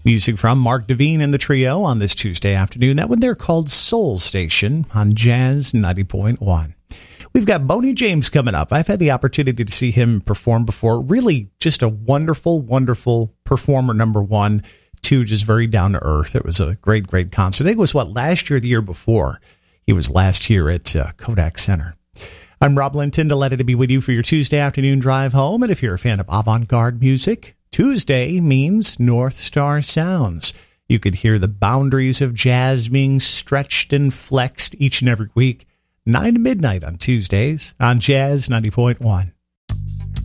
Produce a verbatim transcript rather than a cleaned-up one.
Music from Mark Devine and the trio on this Tuesday afternoon. That one they're called Soul Station on Jazz ninety point one. We've got Boney James coming up. I've had the opportunity to see him perform before. Really just a wonderful, wonderful performer, number one. Two, just very down to earth. It was a great, great concert. I think it was, what, last year or the year before? He was last year at uh, Kodak Center. I'm Rob Linton, delighted to be with you for your Tuesday afternoon drive home. And if you're a fan of avant-garde music, Tuesday means North Star Sounds. You could hear the boundaries of jazz being stretched and flexed each and every week. nine to midnight on Tuesdays on Jazz ninety point one.